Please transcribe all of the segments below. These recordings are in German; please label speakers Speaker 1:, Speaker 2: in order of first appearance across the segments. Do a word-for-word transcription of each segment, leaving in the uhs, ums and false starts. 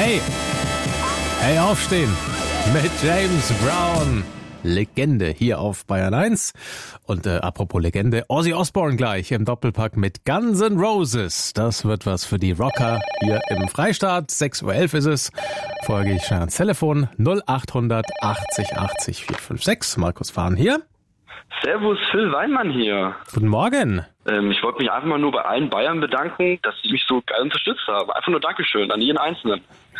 Speaker 1: Hey, hey, aufstehen mit James Brown. Legende hier auf Bayern eins. Und äh, apropos Legende, Ozzy Osbourne gleich im Doppelpack mit Guns N' Roses. Das wird was für die Rocker hier im Freistaat. sechs Uhr elf ist es. Vorher gehe ich schnell ans Telefon. null acht hundert achtzig achtzig vier fünf sechs. Markus Fahn hier.
Speaker 2: Servus, Phil Weinmann hier.
Speaker 1: Guten Morgen.
Speaker 2: Ähm, ich wollte mich einfach mal nur bei allen Bayern bedanken, dass sie mich so geil unterstützt haben. Einfach nur Dankeschön an jeden Einzelnen.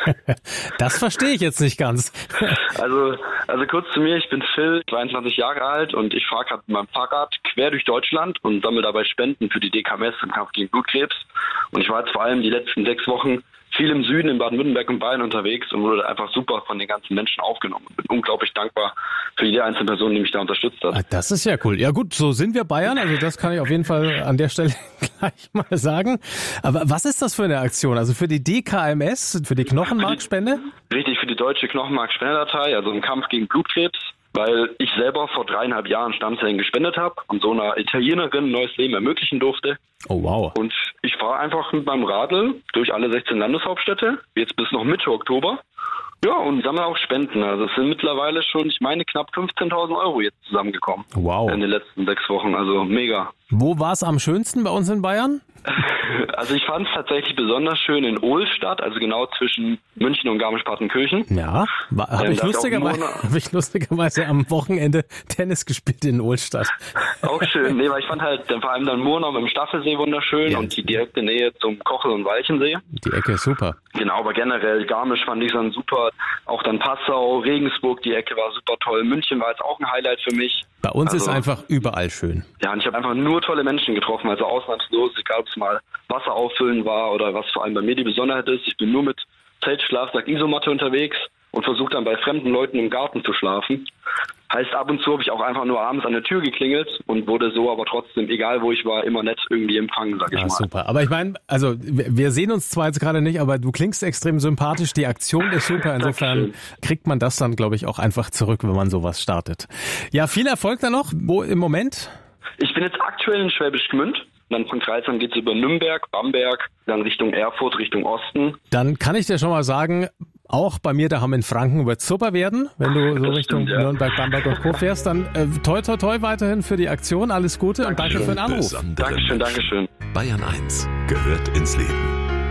Speaker 1: Das verstehe ich jetzt nicht ganz.
Speaker 2: Also, also kurz zu mir, ich bin Phil, zweiundzwanzig Jahre alt und ich fahre gerade mit meinem Fahrrad quer durch Deutschland und sammle dabei Spenden für die D K M S im Kampf gegen Blutkrebs. Und ich war jetzt vor allem die letzten sechs Wochen viel im Süden, in Baden-Württemberg und Bayern unterwegs und wurde einfach super von den ganzen Menschen aufgenommen. Ich bin unglaublich dankbar für jede einzelne Person, die mich da unterstützt hat.
Speaker 1: Ah, das ist ja cool. Ja gut, so sind wir Bayern, also das kann ich auf jeden Fall an der Stelle gleich mal sagen. Aber was ist das für eine Aktion? Also für die D K M S, für die Knochenmarkspende?
Speaker 2: Richtig, für die deutsche Knochenmarkspendedatei, also im Kampf gegen Blutkrebs. Weil ich selber vor dreieinhalb Jahren Stammzellen gespendet habe und so einer Italienerin ein neues Leben ermöglichen durfte.
Speaker 1: Oh wow.
Speaker 2: Und ich fahre einfach mit meinem Radl durch alle sechzehn Landeshauptstädte, jetzt bis noch Mitte Oktober. Ja, und sammle auch Spenden. Also es sind mittlerweile schon, ich meine, knapp fünfzehntausend Euro jetzt zusammengekommen.
Speaker 1: Wow.
Speaker 2: In den letzten sechs Wochen, also mega.
Speaker 1: Wo war es am schönsten bei uns in Bayern?
Speaker 2: Also ich fand es tatsächlich besonders schön in Ohlstadt, also genau zwischen München und Garmisch-Partenkirchen.
Speaker 1: Ja, habe
Speaker 2: Ähm,
Speaker 1: ich,
Speaker 2: da ist
Speaker 1: lustigerweise,
Speaker 2: auch
Speaker 1: hab ich lustigerweise am Wochenende Tennis gespielt in Ohlstadt.
Speaker 2: Auch schön, nee, weil ich fand halt vor allem dann Murnau im Staffelsee wunderschön
Speaker 1: Ja.
Speaker 2: und die direkte Nähe zum Kochel- und Walchensee.
Speaker 1: Die Ecke ist super.
Speaker 2: Genau, aber generell Garmisch fand ich dann super. Auch dann Passau, Regensburg, die Ecke war super toll. München war jetzt auch ein Highlight für mich.
Speaker 1: Bei uns
Speaker 2: Also,
Speaker 1: ist einfach überall schön.
Speaker 2: Ja, und ich habe einfach nur tolle Menschen getroffen, also ausnahmslos, egal ob es mal Wasser auffüllen war oder was vor allem bei mir die Besonderheit ist. Ich bin nur mit Zelt, Schlafsack, Isomatte unterwegs und versuche dann bei fremden Leuten im Garten zu schlafen. Heißt, ab und zu habe ich auch einfach nur abends an der Tür geklingelt und wurde so aber trotzdem, egal wo ich war, immer nett irgendwie empfangen, sag ich
Speaker 1: Ja,
Speaker 2: mal.
Speaker 1: super. Aber ich meine, also wir wir sehen uns zwar jetzt gerade nicht, aber du klingst extrem sympathisch. Die Aktion ist super. Insofern
Speaker 2: Dankeschön.
Speaker 1: kriegt man das dann, glaube ich, auch einfach zurück, wenn man sowas startet. Ja, viel Erfolg dann noch. Wo im Moment?
Speaker 2: Ich bin jetzt aktuell in Schwäbisch Gmünd. Dann von Kreisheim geht es über Nürnberg, Bamberg, dann Richtung Erfurt, Richtung Osten.
Speaker 1: Dann kann ich dir schon mal sagen, auch bei mir daheim in Franken wird es super werden, wenn du so
Speaker 2: Das
Speaker 1: Richtung
Speaker 2: stimmt, ja.
Speaker 1: Nürnberg, Bamberg und Co. fährst. Dann äh, toi, toi, toi weiterhin für die Aktion. Alles Gute und danke für den Anruf.
Speaker 3: Besondere
Speaker 2: Dankeschön,
Speaker 3: Menschen.
Speaker 2: Dankeschön.
Speaker 3: Bayern eins gehört ins Leben.